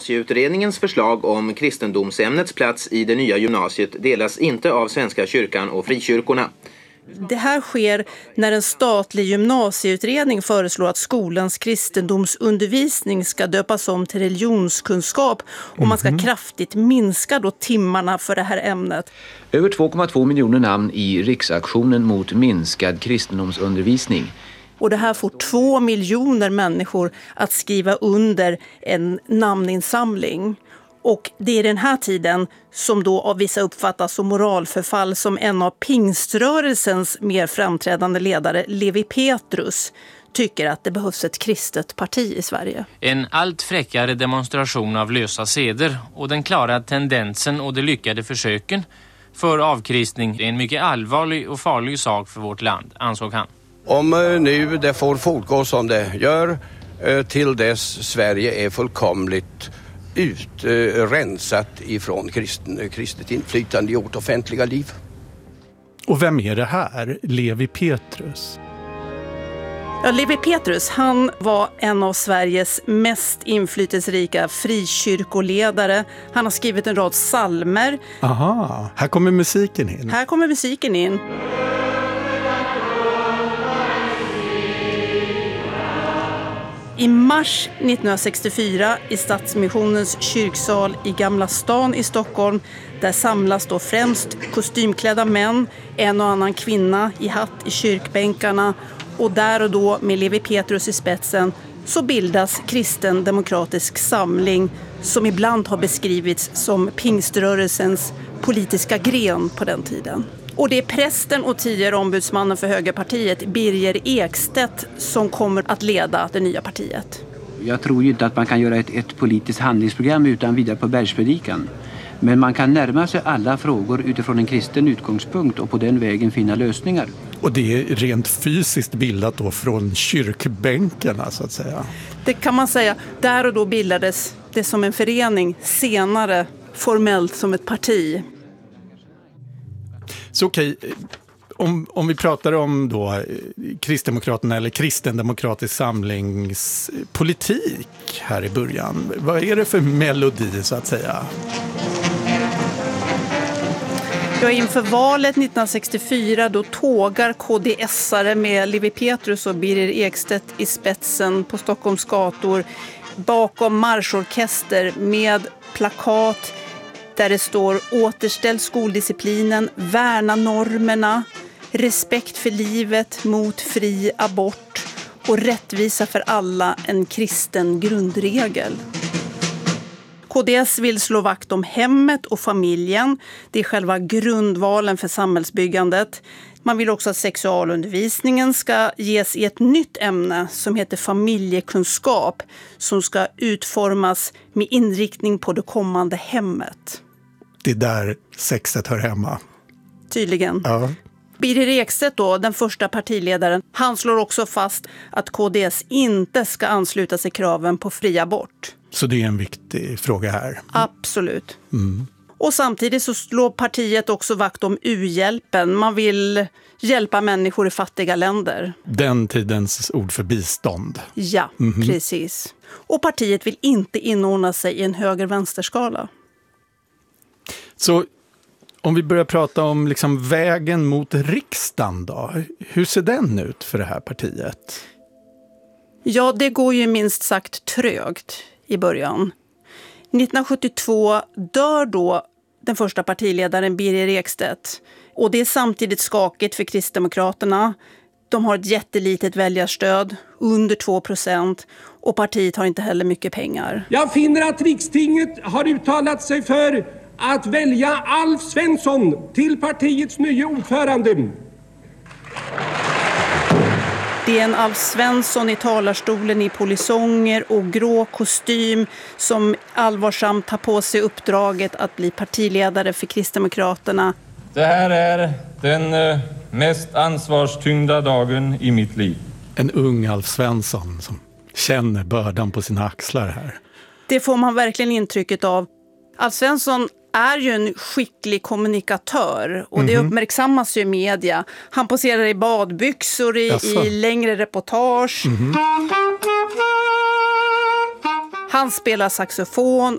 gymnasieutredningens förslag om kristendomsämnets plats i det nya gymnasiet delas inte av Svenska kyrkan och frikyrkorna. Det här sker när en statlig gymnasieutredning föreslår att skolans kristendomsundervisning ska döpas om till religionskunskap och man ska kraftigt minska då timmarna för det här ämnet. Över 2,2 miljoner namn i riksaktionen mot minskad kristendomsundervisning. Och det här får 2 miljoner människor att skriva under en namninsamling. Och det är den här tiden som då av vissa uppfattas som moralförfall som en av pingströrelsens mer framträdande ledare, Levi Petrus, tycker att det behövs ett kristet parti i Sverige. En allt fräckare demonstration av lösa seder och den klara tendensen och de lyckade försöken för avkristning är en mycket allvarlig och farlig sak för vårt land, ansåg han. Om nu det får fortgå som det gör till dess Sverige är fullkomligt rensat ifrån kristet inflytande i vårt offentliga liv. Och vem är det här? Levi Petrus? Ja, Levi Petrus, han var en av Sveriges mest inflytelserika frikyrkoledare. Han har skrivit en rad psalmer. Aha, här kommer musiken in. Här kommer musiken in. I mars 1964 i Stadsmissionens kyrksal i Gamla stan i Stockholm, där samlas då främst kostymklädda män, en och annan kvinna i hatt i kyrkbänkarna, och där och då med Levi Petrus i spetsen så bildas Kristen demokratisk samling, som ibland har beskrivits som pingströrelsens politiska gren på den tiden. Och det är prästen och tidigare ombudsmannen för högerpartiet, Birger Ekstedt, som kommer att leda det nya partiet. Jag tror ju inte att man kan göra ett politiskt handlingsprogram utan vidare på bergspredikan. Men man kan närma sig alla frågor utifrån en kristen utgångspunkt och på den vägen finna lösningar. Och det är rent fysiskt bildat då från kyrkbänkarna så att säga. Det kan man säga. Där och då bildades det som en förening, senare formellt som ett parti. Så okej, om vi pratar om då Kristdemokraterna eller kristendemokratisk samlingspolitik här i början. Vad är det för melodi så att säga? Ja, inför valet 1964 då tågar KDS-are med Levi Petrus och Birger Ekstedt i spetsen på Stockholms gator bakom marschorkester med plakat där det står återställ skoldisciplinen, värna normerna, respekt för livet mot fri abort och rättvisa för alla, en kristen grundregel. KDS vill slå vakt om hemmet och familjen. Det är själva grundvalen för samhällsbyggandet. Man vill också att sexualundervisningen ska ges i ett nytt ämne som heter familjekunskap, som ska utformas med inriktning på det kommande hemmet. Det är där sexet hör hemma. Tydligen. Ja. Birger Ekstedt då, den första partiledaren, han slår också fast att KDS inte ska ansluta sig kraven på fri abort. Så det är en viktig fråga här. Absolut. Och samtidigt så slår partiet också vakt om u-hjälpen. Man vill hjälpa människor i fattiga länder. Den tidens ord för bistånd. Ja, precis. Och partiet vill inte inordna sig i en höger-vänsterskala. Så om vi börjar prata om liksom vägen mot riksdagen då. Hur ser den ut för det här partiet? Ja, det går ju minst sagt trögt i början. 1972 dör då den första partiledaren Birger Ekstedt. Och det är samtidigt skakigt för Kristdemokraterna. De har ett jättelitet väljarstöd, under 2%. Och partiet har inte heller mycket pengar. Jag finner att Rikstinget har uttalat sig för att välja Alf Svensson till partiets nya ordförande. Det är en Alf Svensson i talarstolen i polisonger och grå kostym som allvarsamt tar på sig uppdraget att bli partiledare för Kristdemokraterna. Det här är den mest ansvarstyngda dagen i mitt liv. En ung Alf Svensson som känner bördan på sina axlar här. Det får man verkligen intrycket av. Alf Svensson är ju en skicklig kommunikatör och det uppmärksammas ju i media. Han poserar i badbyxor i längre reportage. Han spelar saxofon